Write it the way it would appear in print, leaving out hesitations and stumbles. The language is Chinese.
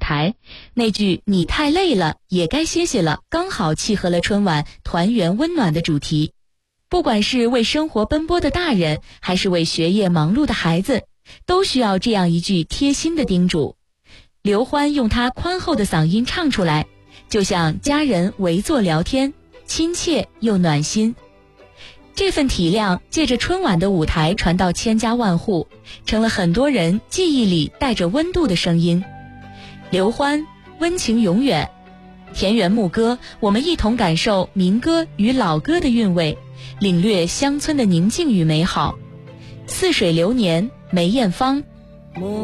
台，那句你太累了也该歇歇了，刚好契合了春晚团圆温暖的主题。不管是为生活奔波的大人，还是为学业忙碌的孩子，都需要这样一句贴心的叮嘱。刘欢用他宽厚的嗓音唱出来，就像家人围坐聊天，亲切又暖心。这份体谅借着春晚的舞台传到千家万户，成了很多人记忆里带着温度的声音。刘欢，温情永远。田园牧歌，我们一同感受民歌与老歌的韵味，领略乡村的宁静与美好。似水流年，梅艳芳。